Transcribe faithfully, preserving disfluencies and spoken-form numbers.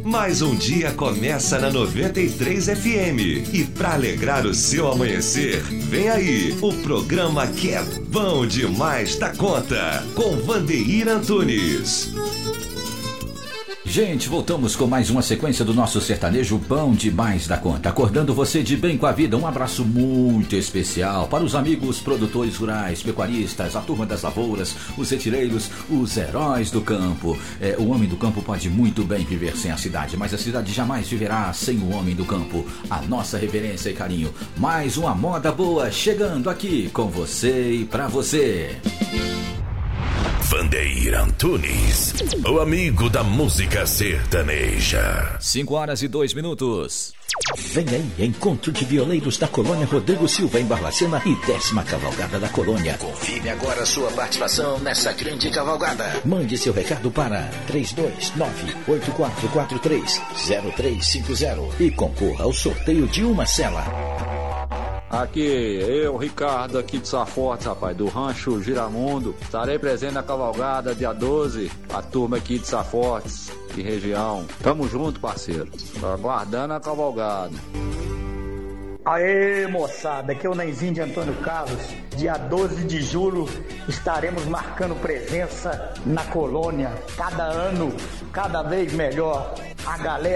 Mais um dia começa na noventa e três F M. E para alegrar o seu amanhecer, vem aí o programa que é bom demais da conta, com Vandeir Antunes. Gente, voltamos com mais uma sequência do nosso sertanejo bom demais da conta. Acordando você de bem com a vida. Um abraço muito especial para os amigos produtores rurais, pecuaristas, a turma das lavouras, os retireiros, os heróis do campo. É, o homem do campo pode muito bem viver sem a cidade, mas a cidade jamais viverá sem o homem do campo. A nossa reverência e carinho. Mais uma moda boa chegando aqui com você e pra você. Vandeir Antunes, o amigo da música sertaneja. cinco horas e dois minutos. Vem aí, encontro de violeiros da Colônia Rodrigo Silva em Barbacena e décima cavalgada da Colônia. Confirme agora sua participação nessa grande cavalgada. Mande seu recado para três dois nove oito quatro quatro três zero três cinco zero e concorra ao sorteio de uma cela. Aqui, eu, Ricardo, aqui de Safortes, rapaz, do Rancho Giramundo. Estarei presente na cavalgada, dia doze, a turma aqui de Safortes e região. Tamo junto, parceiro. Tô aguardando a cavalgada. Aê, moçada, aqui é o Nenzinho de Antônio Carlos. Dia doze de julho estaremos marcando presença na Colônia. Cada ano, cada vez melhor. A galera